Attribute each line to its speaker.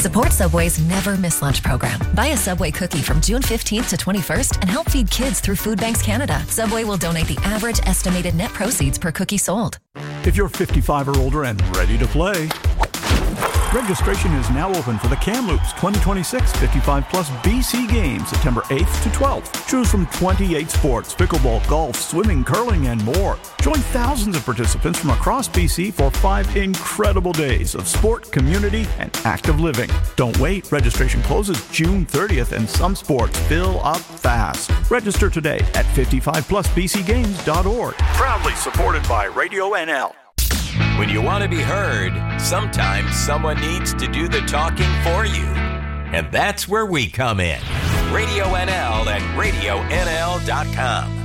Speaker 1: Support Subway's Never Miss Lunch program. Buy a Subway cookie from June 15th to 21st and help feed kids through Food Banks Canada. Subway will donate the average estimated net proceeds per cookie sold.
Speaker 2: If you're 55 or older and ready to play, registration is now open for the Kamloops 2026 55 Plus BC Games, September 8th to 12th. Choose from 28 sports, pickleball, golf, swimming, curling, and more. Join thousands of participants from across BC for 5 incredible days of sport, community, and active living. Don't wait. Registration closes June 30th, and some sports fill up fast. Register today at 55plusbcgames.org. Proudly supported by Radio NL.
Speaker 3: When you want to be heard, sometimes someone needs to do the talking for you. And that's where we come in. Radio NL and RadioNL.com.